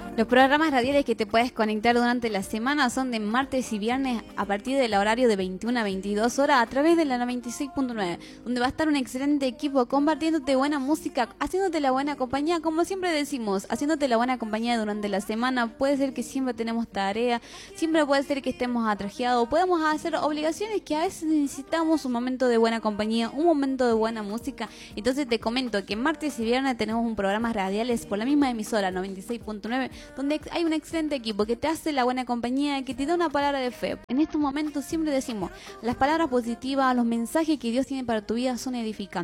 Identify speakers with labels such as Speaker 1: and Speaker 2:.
Speaker 1: Los programas radiales que te puedes conectar durante la semana son de martes y viernes a partir del horario de 21 a 22 horas a través de la 96.9, donde va a estar un excelente equipo compartiéndote buena música, haciéndote la buena compañía, como siempre decimos, haciéndote la buena compañía durante la semana. Puede ser que siempre tenemos tarea, siempre puede ser que estemos atrajeados, podemos hacer obligaciones que a veces necesitamos un momento de buena compañía, un momento de buena música. Entonces te comento que martes y viernes tenemos un programa radiales por la misma emisora 96.9, donde hay un excelente equipo que te hace la buena compañía, que te da una palabra de fe. En estos momentos siempre decimos, las palabras positivas, los mensajes que Dios tiene para tu vida son edificantes.